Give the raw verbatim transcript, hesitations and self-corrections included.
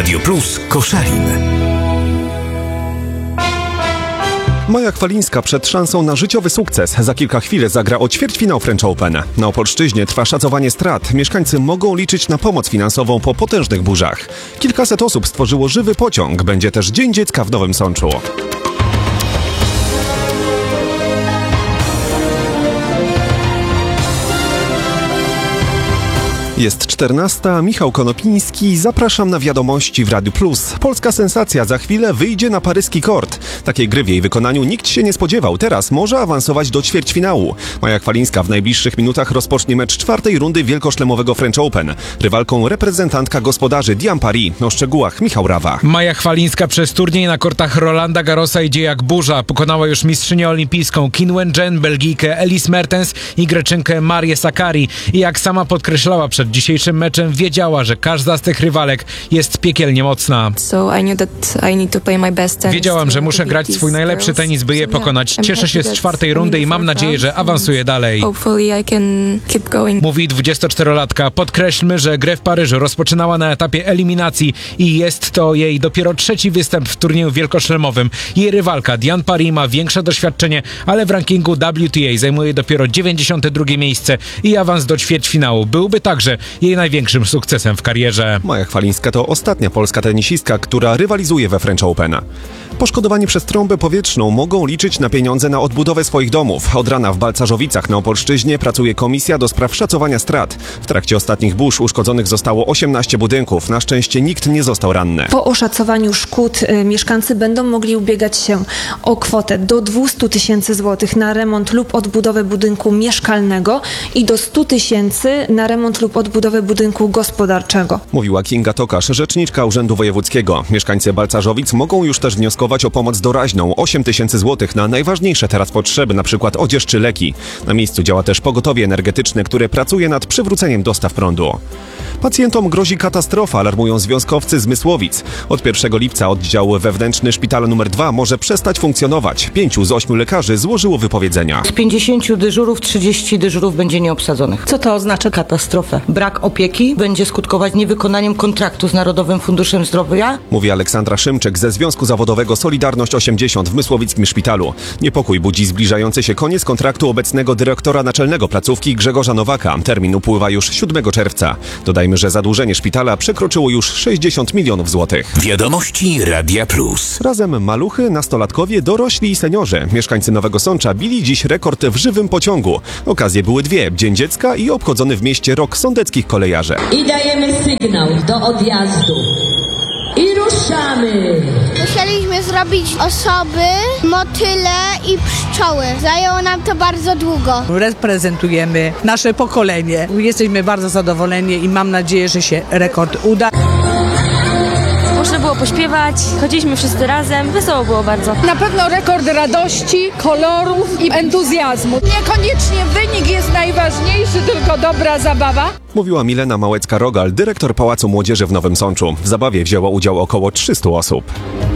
Radio Plus Koszalin. Maja Chwalińska przed szansą na życiowy sukces. Za kilka chwil zagra o ćwierćfinał French Open. Na Opolszczyźnie trwa szacowanie strat. Mieszkańcy mogą liczyć na pomoc finansową po potężnych burzach. Kilkaset osób stworzyło żywy pociąg. Będzie też Dzień Dziecka w Nowym Sączu. Jest czternasta, Michał Konopiński, zapraszam na wiadomości w Radiu Plus. Polska sensacja za chwilę wyjdzie na paryski kort. Takiej gry w jej wykonaniu nikt się nie spodziewał. Teraz może awansować do ćwierćfinału. Maja Chwalińska w najbliższych minutach rozpocznie mecz czwartej rundy wielkoszlemowego French Open. Rywalką reprezentantka gospodarzy Diane Paris. O szczegółach Michał Rawa. Maja Chwalińska przez turniej na kortach Rolanda Garrosa idzie jak burza. Pokonała już mistrzynię olimpijską Qin Wen-jen, Belgijkę Elise Mertens i Greczynkę Marię Sakkari. I jak sama podkreślała przed dzisiejszym meczem, wiedziała, że każda z tych rywalek jest piekielnie mocna. Wiedziałam, że muszę grać swój najlepszy tenis, by je pokonać. Cieszę się z czwartej rundy i mam nadzieję, że awansuję dalej. Mówi dwudziestoczterolatka. Podkreślmy, że grę w Paryżu rozpoczynała na etapie eliminacji i jest to jej dopiero trzeci występ w turnieju wielkoszlemowym. Jej rywalka Diane Paris ma większe doświadczenie, ale w rankingu W T A zajmuje dopiero dziewięćdziesiąte drugie miejsce i awans do ćwierćfinału byłby także jej największym sukcesem w karierze. Maja Chwalińska to ostatnia polska tenisistka, która rywalizuje we French Open. Poszkodowani przez trąbę powietrzną mogą liczyć na pieniądze na odbudowę swoich domów. Od rana w Balcarzowicach na Opolszczyźnie pracuje komisja do spraw szacowania strat. W trakcie ostatnich burz uszkodzonych zostało osiemnaście budynków. Na szczęście nikt nie został ranny. Po oszacowaniu szkód y, mieszkańcy będą mogli ubiegać się o kwotę do dwieście tysięcy złotych na remont lub odbudowę budynku mieszkalnego i do sto tysięcy na remont lub odbudowę budynku gospodarczego. Mówiła Kinga Tokarz, rzeczniczka Urzędu Wojewódzkiego. Mieszkańcy Balcarzowic mogą już też wnioskować o pomoc doraźną. osiem tysięcy złotych na najważniejsze teraz potrzeby, np. odzież czy leki. Na miejscu działa też pogotowie energetyczne, które pracuje nad przywróceniem dostaw prądu. Pacjentom grozi katastrofa, alarmują związkowcy z Mysłowic. Od pierwszego lipca oddział wewnętrzny szpitala numer dwa może przestać funkcjonować. Pięciu z ośmiu lekarzy złożyło wypowiedzenia. Z pięćdziesięciu dyżurów trzydzieści dyżurów będzie nieobsadzonych. Co to oznacza? Katastrofę. Brak opieki będzie skutkować niewykonaniem kontraktu z Narodowym Funduszem Zdrowia. Mówi Aleksandra Szymczyk ze Związku Zawodowego Solidarność osiemdziesiąt w Mysłowickim Szpitalu. Niepokój budzi zbliżający się koniec kontraktu obecnego dyrektora naczelnego placówki Grzegorza Nowaka. Termin upływa już siódmego czerwca. Dodajmy, że zadłużenie szpitala przekroczyło już sześćdziesiąt milionów złotych. Wiadomości Radia Plus. Razem maluchy, nastolatkowie, dorośli i seniorzy. Mieszkańcy Nowego Sącza bili dziś rekord w żywym pociągu. Okazje były dwie. Dzień Dziecka i obchodzony w mieście Rok Sądeckich Kolejarzy. I dajemy sygnał do odjazdu. I ruszamy! Musieliśmy zrobić osoby, motyle i pszczoły. Zajęło nam to bardzo długo. Reprezentujemy nasze pokolenie. Jesteśmy bardzo zadowoleni i mam nadzieję, że się rekord uda. Można było pośpiewać, chodziliśmy wszyscy razem, wesoło było bardzo. Na pewno rekord radości, kolorów i entuzjazmu. Niekoniecznie wynik jest najważniejszy, tylko dobra zabawa. Mówiła Milena Małecka-Rogal, dyrektor Pałacu Młodzieży w Nowym Sączu. W zabawie wzięło udział około trzystu osób.